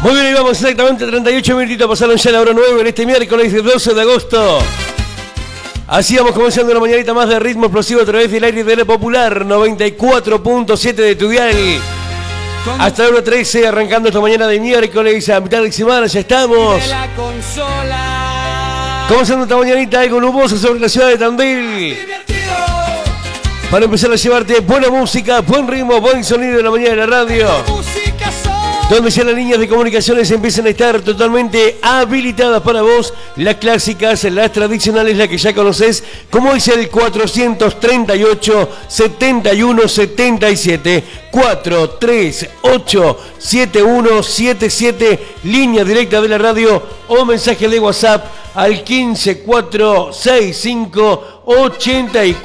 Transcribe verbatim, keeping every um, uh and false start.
Muy bien, y vamos exactamente treinta y ocho minutitos, pasaron ya la hora nueve en este miércoles doce de agosto. Así vamos comenzando una mañanita más de ritmo explosivo a través del aire de la Popular noventa y cuatro punto siete de tu dial. Hasta la hora trece, arrancando esta mañana de miércoles, a mitad de semana ya estamos. Comenzando esta mañanita algo nuboso sobre la ciudad de Tandil. Para empezar a llevarte buena música, buen ritmo, buen sonido de la mañana de la radio. Donde ya las líneas de comunicaciones empiezan a estar totalmente habilitadas para vos. Las clásicas, las tradicionales, las que ya conoces, como es el cuatrocientos treinta y ocho, setenta y uno, setenta y siete. cuatro tres ocho, siete uno siete siete, línea directa de la radio o mensaje de WhatsApp al quince cuatro sesenta y cinco ochenta y cuatro.